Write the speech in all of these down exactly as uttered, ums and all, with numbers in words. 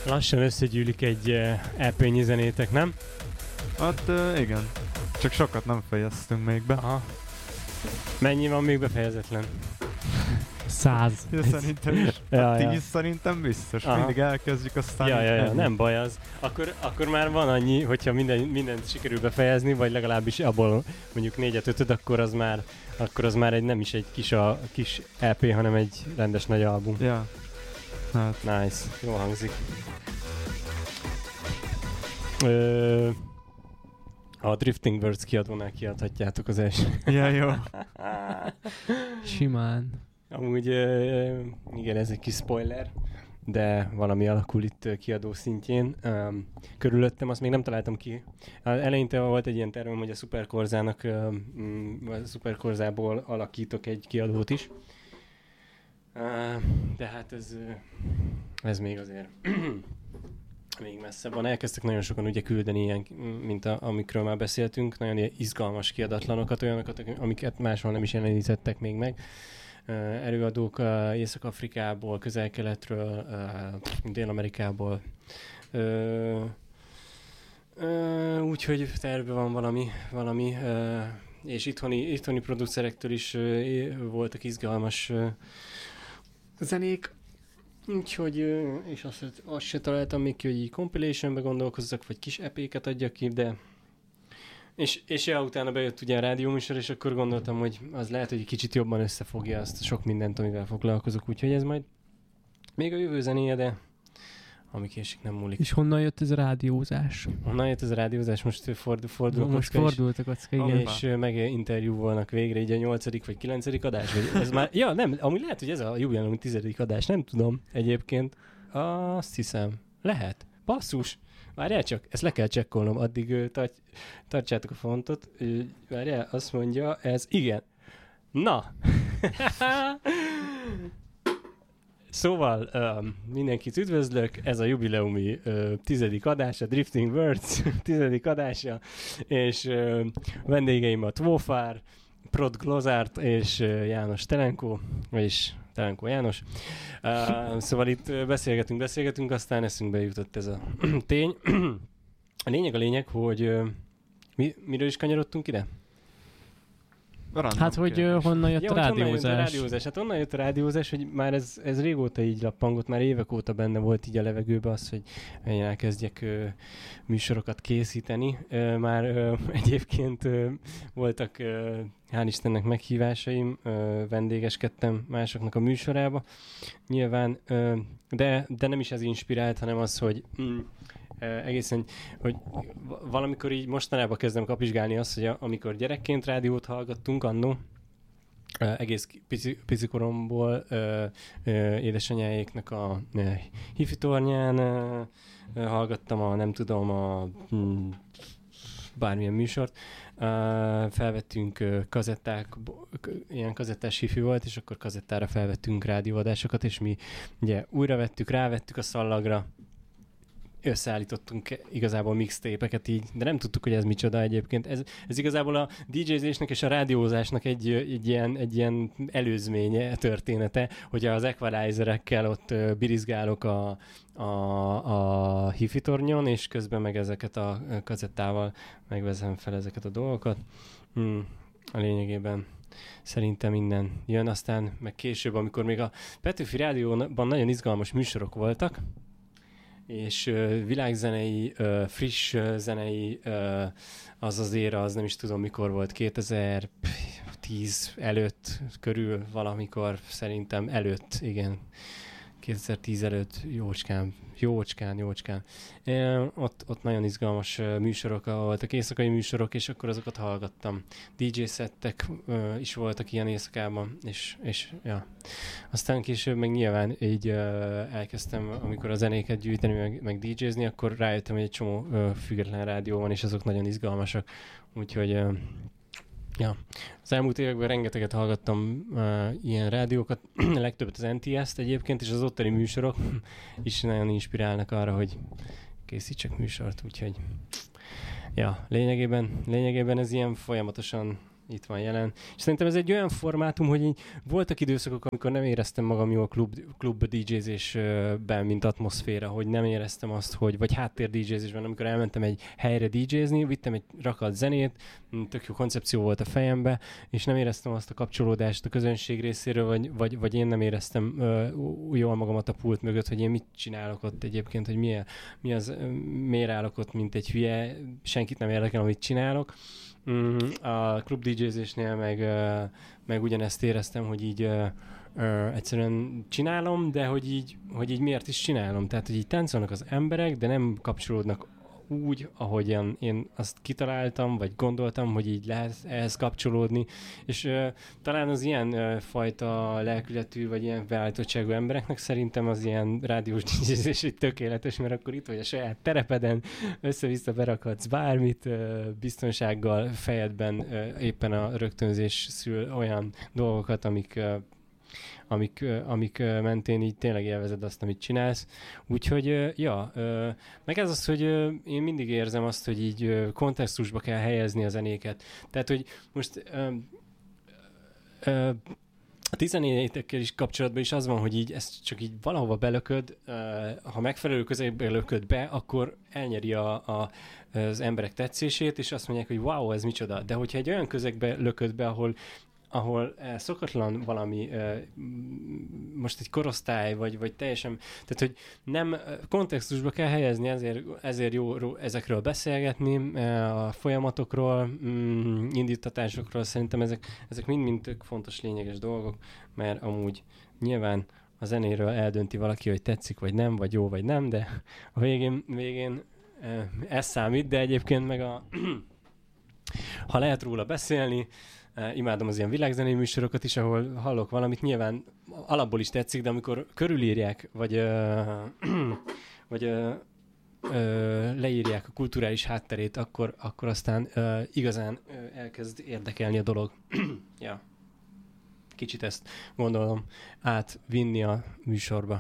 Lassan összegyűlik egy é pé-nyi zenétek, nem? Hát uh, igen. Csak sokat nem fejeztünk még be. Aha. Mennyi van még befejezetlen? Száz. Ja, szerintem is. Ja, A tíz ja. szerintem biztos. Aha. Mindig elkezdjük, aztán... Ja, ja, ja, ennyi. nem baj az. Akkor, akkor már van annyi, hogyha minden, mindent sikerül befejezni, vagy legalábbis abból mondjuk négyet, ötöd, akkor az már, akkor az már egy, nem is egy kis, a, kis é pé, hanem egy rendes nagy album. Ja. Hát. Nice. Jó hangzik. Ö, a Drifting Words kiadónál kiadhatjátok az első. Ja, jó. Simán. Amúgy ö, igen, ez egy kis spoiler, de valami alakul itt kiadó szintjén. Um, körülöttem, azt még nem találtam ki. Eleinte volt egy ilyen tervem, hogy a Superkorzának, um, a Superkorzából alakítok egy kiadót is. Uh, de hát ez, ez még azért még messzebb van. Elkezdtek nagyon sokan ugye küldeni ilyen, mint a, amikről már beszéltünk, nagyon ilyen izgalmas kiadatlanokat, olyanokat, amiket máshol nem is jelenítettek még meg. Uh, előadók uh, Észak-Afrikából, Közel-Keletről, uh, Dél-Amerikából. Uh, uh, Úgyhogy tervben van valami, valami uh, és itthoni, itthoni producerektől is uh, voltak izgalmas uh, zenék. Úgyhogy, uh, és azt, azt se találtam még ki, hogy így compilationbe gondolkozzak, vagy kis é péket adjak ki, de És, és ja, utána bejött ugye a rádióműsor, és akkor gondoltam, hogy az lehet, hogy egy kicsit jobban összefogja azt sok mindent, amivel foglalkozok, úgyhogy ez majd még a jövő zenéje, de ami késik, nem múlik. És honnan jött ez a rádiózás? Honnan jött ez a rádiózás? Most fordul, fordul a Most kocka, fordult a kocka, igen. és meginterjúvolnak végre, így a nyolcadik vagy kilencedik adás, vagy ez már, ja nem, amúgy lehet, hogy ez a jubileumi tizedik adás, nem tudom egyébként. Azt hiszem, lehet. Basszus! Várjál csak, ezt le kell csekkolnom, addig uh, tart, tartsátok a fontot. Uh, várjál, azt mondja, ez igen. Na! Szóval um, mindenkit üdvözlök, ez a jubileumi uh, tizedik adás, a Drifting Words tizedik adása, és uh, vendégeim a Tvófár, Prod Glozárt és uh, János Telenkó, vagyis Telenkó János. Uh, szóval itt beszélgetünk, beszélgetünk, aztán eszünkbe jutott ez a tény. A lényeg a lényeg, hogy uh, mi, miről is kanyarodtunk ide? Random hát, hogy uh, honnan jött ja, a rádiózás. Honnan jött a rádiózás? Hát onnan jött a rádiózás, hogy már ez, ez régóta így lappangott, már évek óta benne volt így a levegőben az, hogy én elkezdjek uh, műsorokat készíteni. Uh, már uh, egyébként uh, voltak, uh, hál' Istennek meghívásaim, uh, vendégeskedtem másoknak a műsorába. Nyilván, uh, de, de nem is ez inspirált, hanem az, hogy mm, Uh, egészen, hogy valamikor így mostanában kezdem kapizsgálni azt, hogy a, amikor gyerekként rádiót hallgattunk annó, uh, egész pici, pici koromból uh, uh, édesanyáéknak a uh, hifi tornyán uh, uh, hallgattam a, nem tudom, a mm, bármilyen műsort. Uh, felvettünk uh, kazetták, ilyen kazettás hifi volt, és akkor kazettára felvettünk rádióadásokat, és mi ugye újra vettük, rávettük a szallagra, összeállítottunk igazából mixtape-eket így, de nem tudtuk, hogy ez micsoda egyébként. Ez, ez igazából a dé jézésnek és a rádiózásnak egy, egy, ilyen, egy ilyen előzménye, története, hogy az equalizerekkel ott birizgálok a, a, a hifi tornyon, és közben meg ezeket a kazettával megvezem fel ezeket a dolgokat. Hmm, a lényegében szerintem innen jön, aztán meg később, amikor még a Petőfi Rádióban nagyon izgalmas műsorok voltak, és uh, világzenei, uh, friss uh, zenei, uh, az az éra, az nem is tudom mikor volt, kétezer-tíz előtt körül valamikor, szerintem előtt, igen, kétezer-tíz előtt jócskán, jócskán, jócskán. E, ott, ott nagyon izgalmas uh, műsorok voltak, éjszakai műsorok, és akkor azokat hallgattam. dé jé-szettek uh, is voltak ilyen éjszakában, és, és ja. Aztán később meg nyilván így uh, elkezdtem, amikor a zenéket gyűjteni, meg, meg dé jézni, akkor rájöttem, hogy egy csomó uh, független rádió van, és azok nagyon izgalmasak. Úgyhogy uh, ja, az elmúlt években rengeteget hallgattam uh, ilyen rádiókat, legtöbbet az en té es-t egyébként, és az ottani műsorok is nagyon inspirálnak arra, hogy készítsek műsort, úgyhogy ja, lényegében, lényegében ez ilyen folyamatosan itt van jelen. És szerintem ez egy olyan formátum, hogy így voltak időszakok, amikor nem éreztem magam jól klub, klub dé jézésben, mint atmoszféra, hogy nem éreztem azt, hogy, vagy háttér dé jézésben, amikor elmentem egy helyre dé jézni, vittem egy rakat zenét, tök jó koncepció volt a fejembe, és nem éreztem azt a kapcsolódást a közönség részéről, vagy, vagy, vagy én nem éreztem uh, jól magamat a pult mögött, hogy én mit csinálok ott egyébként, hogy mi, mi az, miért állok ott, mint egy hülye, senkit nem érdekel, amit csinálok. Mm, a klub dé jézésnél meg, uh, meg ugyanezt éreztem, hogy így uh, uh, egyszerűen csinálom, de hogy így, hogy így miért is csinálom. Tehát, hogy így táncolnak az emberek, de nem kapcsolódnak úgy, ahogyan én azt kitaláltam, vagy gondoltam, hogy így lehet ehhez kapcsolódni. És uh, talán az ilyen uh, fajta lelkületű, vagy ilyen beállítottságú embereknek szerintem az ilyen rádiós dé jézés egy tökéletes, mert akkor itt vagy a saját terepeden, össze-vissza berakhatsz bármit, uh, biztonsággal fejedben uh, éppen a rögtönzés szül olyan dolgokat, amik uh, amik, amik mentén így tényleg élvezed azt, amit csinálsz. Úgyhogy, ja, meg ez az, hogy én mindig érzem azt, hogy így kontextusba kell helyezni a zenéket. Tehát, hogy most a tizennégyekkel is kapcsolatban is az van, hogy így ezt csak így valahova belököd, ha megfelelő közegbe lököd be, akkor elnyeri a, a, az emberek tetszését, és azt mondják, hogy wow, ez micsoda. De hogyha egy olyan közegbe lököd be, ahol ahol eh, szokatlan valami, eh, most egy korosztály, vagy, vagy teljesen, tehát, hogy nem kontextusba kell helyezni, ezért, ezért jó, jó ezekről beszélgetni, eh, a folyamatokról, mm, indítatásokról, szerintem ezek, ezek mind-mind tök fontos, lényeges dolgok, mert amúgy nyilván a zenéről eldönti valaki, hogy tetszik, vagy nem, vagy jó, vagy nem, de a végén, végén eh, ez számít, de egyébként meg a ha lehet róla beszélni, Uh, imádom az ilyen világzenei műsorokat is, ahol hallok valamit, nyilván alapból is tetszik, de amikor körülírják, vagy, uh, vagy uh, uh, leírják a kulturális hátterét, akkor, akkor aztán uh, igazán uh, elkezd érdekelni a dolog. Ja. Kicsit ezt gondolom átvinni a műsorba.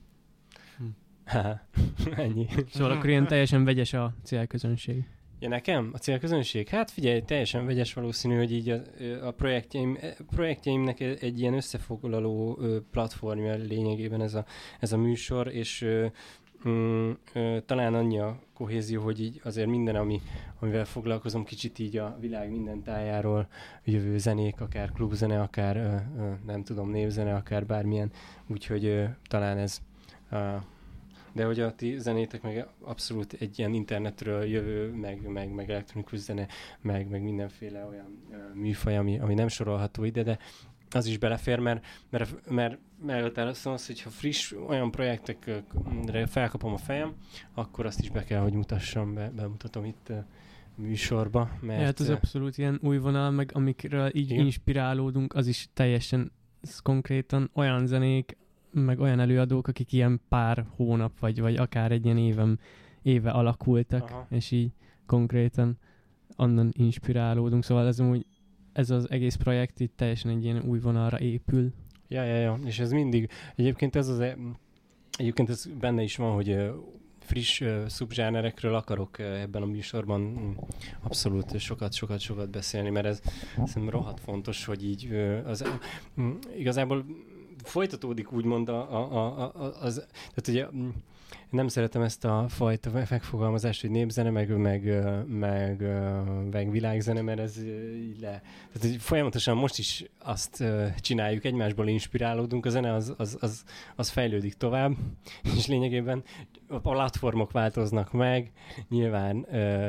Ha, ennyi. Szóval akkor ilyen teljesen vegyes a célközönség. Ja, nekem? A célközönség? Hát figyelj, teljesen vegyes, valószínű, hogy így a, a projektjeim, projektjeimnek egy ilyen összefoglaló platformja lényegében ez a, ez a műsor, és ö, ö, ö, talán annyi a kohézió, hogy így azért minden, ami, amivel foglalkozom, kicsit így a világ minden tájáról jövő zenék, akár klubzene, akár ö, ö, nem tudom, névzene, akár bármilyen, úgyhogy ö, talán ez... Ö, de hogy a ti zenétek meg abszolút egy ilyen internetről jövő, meg, meg, meg elektronikus zene, meg, meg mindenféle olyan uh, műfaj, ami, ami nem sorolható ide, de az is belefér, mert, mert, mert, mert először az, hogyha friss olyan projektekre felkapom a fejem, akkor azt is be kell, hogy mutassam, be, bemutatom itt uh, műsorba. Mert, hát az abszolút ilyen új vonal, meg amikről így igen. inspirálódunk, az is teljesen konkrétan olyan zenék, meg olyan előadók, akik ilyen pár hónap, vagy, vagy akár egy ilyen évem, éve alakultak, aha. és így konkrétan onnan inspirálódunk. Szóval ez, amúgy, ez az egész projekt így teljesen egy ilyen új vonalra épül. Ja, ja, ja. És ez mindig, egyébként ez az, egyébként ez benne is van, hogy friss uh, szubzsánerekről akarok uh, ebben a műsorban mm, abszolút sokat, sokat, sokat beszélni, mert ez szerintem rohadt fontos, hogy így uh, az, uh, igazából folytatódik úgymond a, a, a, az, tehát ugye nem szeretem ezt a fajta megfogalmazást, hogy népzene, meg, meg, meg, meg világzene, mert ez így le. Tehát folyamatosan most is azt csináljuk, egymásból inspirálódunk, a zene az, az, az, az fejlődik tovább, és lényegében a platformok változnak meg, nyilván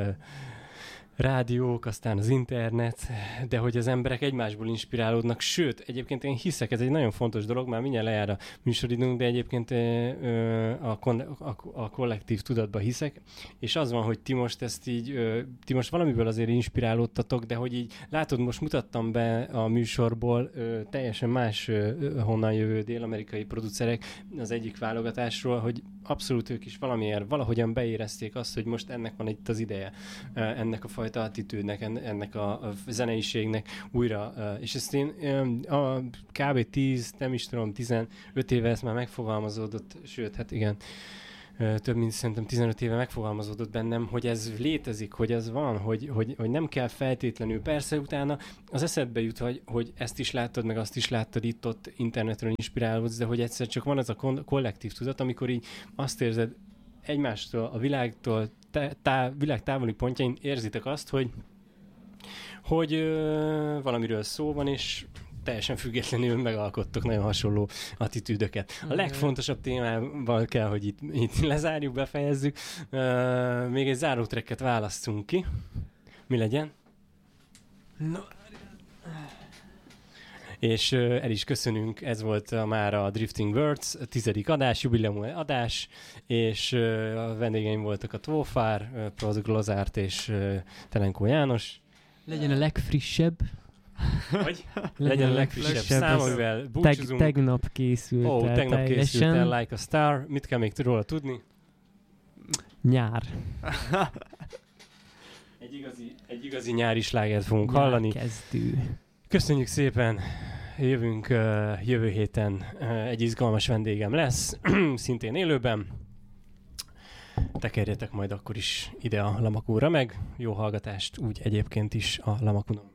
rádiók, aztán az internet, de hogy az emberek egymásból inspirálódnak, sőt, egyébként én hiszek, ez egy nagyon fontos dolog, már mindjárt lejár a műsoridőnk, de egyébként a, kon- a, a kollektív tudatba hiszek, és az van, hogy ti most ezt így, ti most valamiből azért inspirálódtatok, de hogy így látod, most mutattam be a műsorból teljesen más honnan jövő dél-amerikai producerek az egyik válogatásról, hogy abszolút ők is valamiért, valahogyan beérezték azt, hogy most ennek van itt az ideje, ennek a fajta attitűdnek, ennek a, a zeneiségnek újra, és ezt én a kb. tíz, nem is tudom, tizenöt éve ezt már megfogalmazódott, sőt, hát igen, több mint szerintem tizenöt éve megfogalmazódott bennem, hogy ez létezik, hogy ez van, hogy, hogy, hogy nem kell feltétlenül. Persze utána az eszedbe jut, hogy, hogy ezt is láttad, meg azt is láttad itt-ott internetről inspirálódsz, de hogy egyszer csak van az a kon- kollektív tudat, amikor így azt érzed egymástól, a világtól, tá- tá- világ távoli pontjain érzitek azt, hogy, hogy ö, valamiről szó van, és teljesen függetlenül megalkottok nagyon hasonló attitűdöket. A legfontosabb témával kell, hogy itt, itt lezárjuk, befejezzük. Uh, még egy zárótrekket választunk ki. Mi legyen? No. És uh, el is köszönünk, ez volt uh, már a Drifting Words, a tizedik adás, jubileum adás, és uh, a vendégeim voltak a Tófár, uh, Proz Glozárt és uh, Telenkó János. Legyen a legfrissebb. Hogy? Legyen a legfrissebb szám, amivel búcsúzunk. Teg- tegnap készült Ó, el tegnap teljesen. készült el Like a Star. Mit kell még róla tudni? Nyár. Egy igazi, egy igazi nyári slágert fogunk Nyár hallani. Kezdő. Köszönjük szépen. Jövünk uh, jövő héten. Uh, egy izgalmas vendégem lesz, szintén élőben. Tekerjetek majd akkor is ide a Lamakúra meg. Jó hallgatást úgy egyébként is a Lamakunon.